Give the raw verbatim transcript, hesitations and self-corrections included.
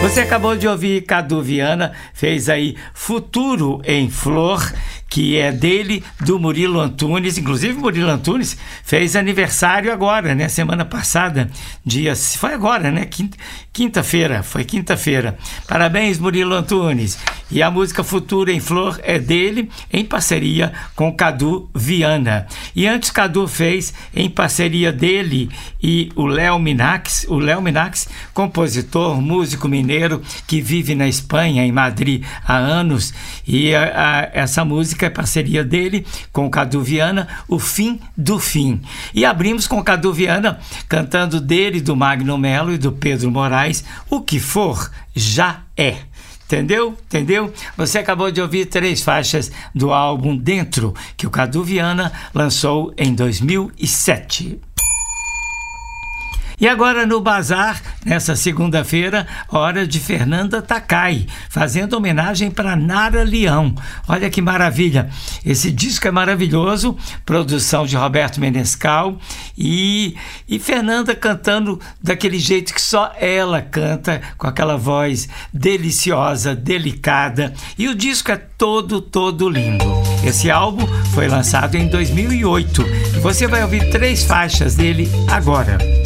Você acabou de ouvir Cadu Viana, fez aí Futuro em Flor, que é dele, do Murilo Antunes. Inclusive Murilo Antunes fez aniversário agora, né? Semana passada, dia... Foi agora, né? Quinta, quinta-feira, foi quinta-feira. Parabéns, Murilo Antunes. E a música Futuro em Flor é dele, em parceria com Cadu Viana. E antes Cadu fez, em parceria dele e o Léo Minax, o Léo Minax, compositor, músico mineiro, que vive na Espanha, em Madrid, há anos. E a, a, essa música é parceria dele com Cadu Viana, O Fim do Fim. E abrimos com Cadu Viana cantando dele, do Magno Melo e do Pedro Moraes, O Que For Já É. Entendeu? Entendeu? Você acabou de ouvir três faixas do álbum Dentro, que o Cadu Viana lançou em dois mil e sete. E agora no Bazar, nessa segunda-feira, hora de Fernanda Takai, fazendo homenagem para Nara Leão. Olha que maravilha! Esse disco é maravilhoso, produção de Roberto Menescal e, e Fernanda cantando daquele jeito que só ela canta, com aquela voz deliciosa, delicada. E o disco é todo, todo lindo. Esse álbum foi lançado em dois mil e oito e você vai ouvir três faixas dele agora.